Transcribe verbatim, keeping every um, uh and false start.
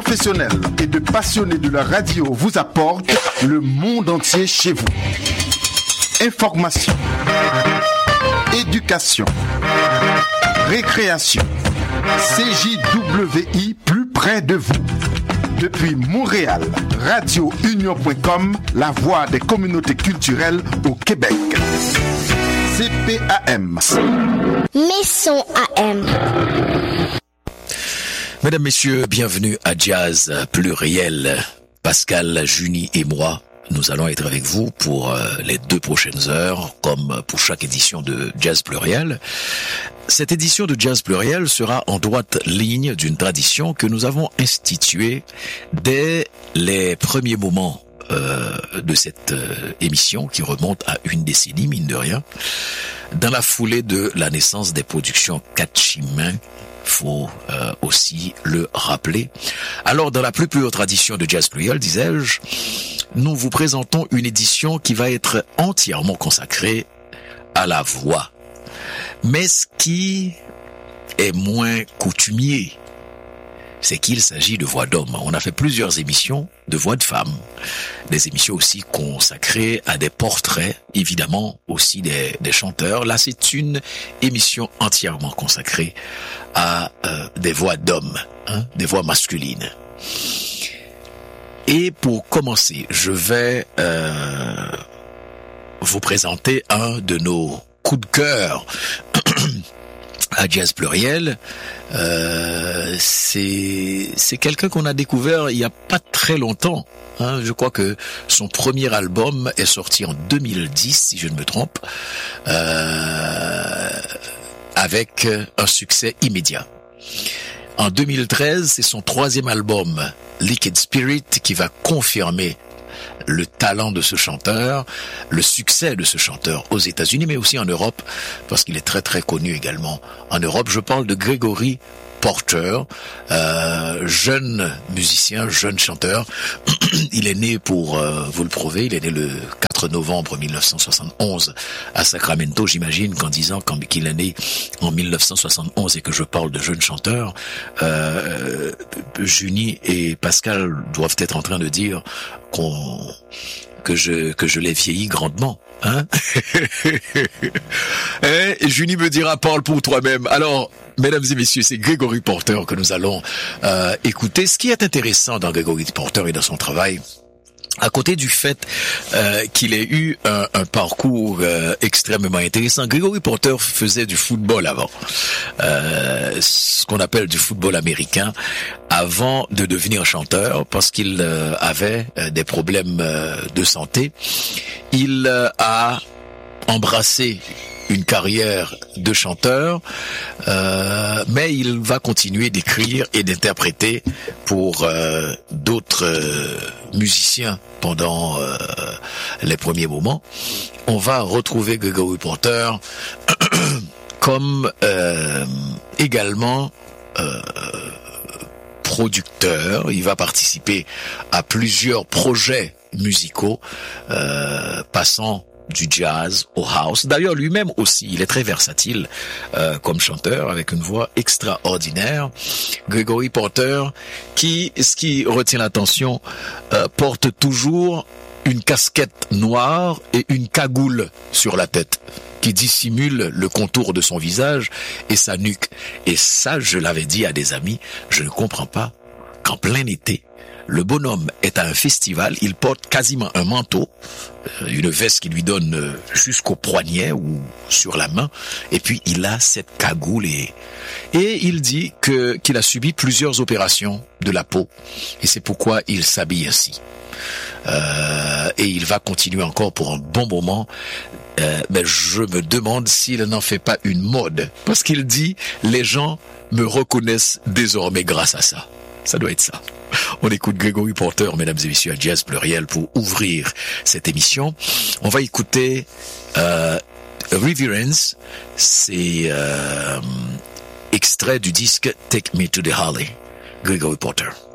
professionnels et de passionnés de la radio vous apportent le monde entier chez vous. Information, éducation, récréation, C J W I plus près de vous. Depuis Montréal, radio union point com, la voix des communautés culturelles au Québec. C P A M. Maison A M. Mesdames, Messieurs, bienvenue à Jazz Pluriel. Pascal, Junie et moi, nous allons être avec vous pour euh, les deux prochaines heures, comme pour chaque édition de Jazz Pluriel. Cette édition de Jazz Pluriel sera en droite ligne d'une tradition que nous avons instituée dès les premiers moments euh, de cette euh, émission qui remonte à une décennie, mine de rien, dans la foulée de la naissance des productions Catchimain. Faut euh, aussi le rappeler. Alors, dans la plus pure tradition de Jazz Pluriel, disais-je, nous vous présentons une édition qui va être entièrement consacrée à la voix. Mais ce qui est moins coutumier, c'est qu'il s'agit de voix d'hommes. On a fait plusieurs émissions de voix de femmes, des émissions aussi consacrées à des portraits, évidemment aussi des, des chanteurs. Là, c'est une émission entièrement consacrée à euh, des voix d'hommes, hein, des voix masculines. Et pour commencer, je vais euh, vous présenter un de nos coups de cœur à Jazz Pluriel. Euh, c'est c'est quelqu'un qu'on a découvert il y a pas très longtemps. Hein, je crois que son premier album est sorti en deux mille dix, si je ne me trompe, euh, avec un succès immédiat. En deux mille treize, c'est son troisième album, Liquid Spirit, qui va confirmer le talent de ce chanteur, le succès de ce chanteur aux États-Unis, mais aussi en Europe, parce qu'il est très très connu également en Europe. Je parle de Gregory Porter, euh, jeune musicien, jeune chanteur. Il est né, pour euh, vous le prouver, il est né le quatre novembre mille neuf cent soixante-onze à Sacramento. J'imagine qu'en disant qu'il est né en mille neuf cent soixante-onze et que je parle de jeune chanteur, euh, Junie et Pascal doivent être en train de dire qu'on que je que je l'ai vieilli grandement, hein. Et Junie me dira, parle pour toi-même. Alors, mesdames et messieurs, c'est Gregory Porter que nous allons euh, écouter. Ce qui est intéressant dans Gregory Porter et dans son travail, à côté du fait euh, qu'il ait eu un, un parcours euh, extrêmement intéressant, Gregory Porter faisait du football avant, euh, ce qu'on appelle du football américain, avant de devenir chanteur, parce qu'il euh, avait euh, des problèmes euh, de santé. Il euh, a embrassé une carrière de chanteur, euh, mais il va continuer d'écrire et d'interpréter pour euh, d'autres euh, musiciens pendant euh, les premiers moments. On va retrouver Gregory Porter comme euh, également euh, producteur. Il va participer à plusieurs projets musicaux, euh, passant du jazz au house. D'ailleurs, lui-même aussi, il est très versatile euh, comme chanteur, avec une voix extraordinaire. Gregory Porter, qui, ce qui retient l'attention, euh, porte toujours une casquette noire et une cagoule sur la tête, qui dissimule le contour de son visage et sa nuque. Et ça, je l'avais dit à des amis, je ne comprends pas qu'en plein été, le bonhomme est à un festival, il porte quasiment un manteau, une veste qui lui donne jusqu'au poignet ou sur la main, et puis il a cette cagoule et, et il dit que qu'il a subi plusieurs opérations de la peau, et c'est pourquoi il s'habille ainsi. Euh, et il va continuer encore pour un bon moment. Euh, mais je me demande s'il n'en fait pas une mode, parce qu'il dit les gens me reconnaissent désormais grâce à ça. Ça doit être ça. On écoute Gregory Porter, mesdames et messieurs, à Jazz Pluriel pour ouvrir cette émission. On va écouter euh, Reverence, c'est euh, extrait du disque Take Me to the Holly, Gregory Porter.